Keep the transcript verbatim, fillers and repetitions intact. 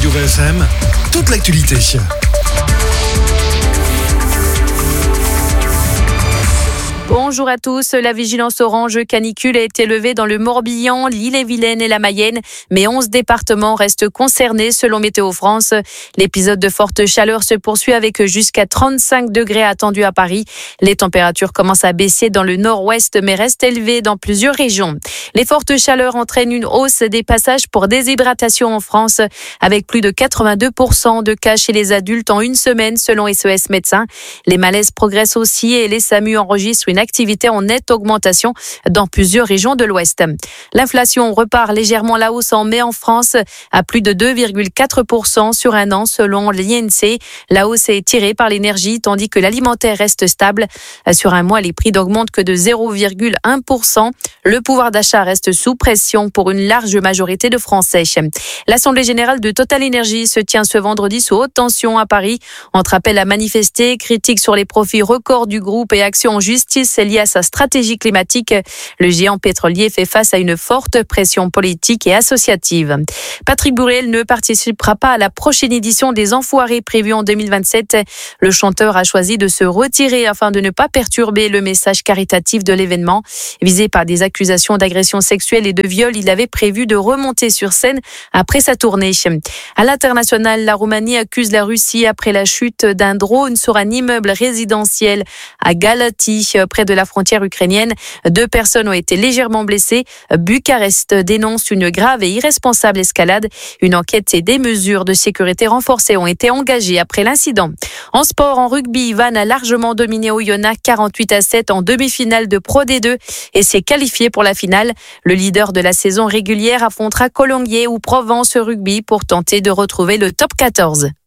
Radio V F M, toute l'actualité. Bonjour à tous. La vigilance orange canicule a été levée dans le Morbihan, l'Ille-et-Vilaine et la Mayenne, mais onze départements restent concernés selon Météo France. L'épisode de forte chaleur se poursuit avec jusqu'à trente-cinq degrés attendus à Paris. Les températures commencent à baisser dans le nord-ouest mais restent élevées dans plusieurs régions. Les fortes chaleurs entraînent une hausse des passages pour déshydratation en France, avec plus de quatre-vingt-deux pour cent de cas chez les adultes en une semaine selon S O S Médecins. Les malaises progressent aussi et les SAMU enregistrent une activité en nette augmentation dans plusieurs régions de l'Ouest. L'inflation repart légèrement à la hausse en mai en France à plus de deux virgule quatre pour cent sur un an selon l'I N S E E. La hausse est tirée par l'énergie tandis que l'alimentaire reste stable. Sur un mois, les prix n'augmentent que de zéro virgule un pour cent. Le pouvoir d'achat reste sous pression pour une large majorité de Français. L'Assemblée générale de Total Energy se tient ce vendredi sous haute tension à Paris. Entre appels à manifester, critiques sur les profits records du groupe et actions en justice liées à sa stratégie climatique, le géant pétrolier fait face à une forte pression politique et associative. Patrick Bruel ne participera pas à la prochaine édition des Enfoirés prévue en deux mille vingt-sept. Le chanteur a choisi de se retirer afin de ne pas perturber le message caritatif de l'événement. Visé par des accusations d'agression sexuelle et de viol, il avait prévu de remonter sur scène après sa tournée. À l'international, la Roumanie accuse la Russie après la chute d'un drone sur un immeuble résidentiel à Galati, près de la frontière ukrainienne. Deux personnes ont été légèrement blessées. Bucarest dénonce une grave et irresponsable escalade. Une enquête et des mesures de sécurité renforcées ont été engagées après l'incident. En sport, en rugby, Vannes a largement dominé Oyonnax quarante-huit à sept en demi-finale de Pro D deux et s'est qualifié pour la finale. Le leader de la saison régulière affrontera Colombier ou Provence Rugby pour tenter de retrouver le top quatorze.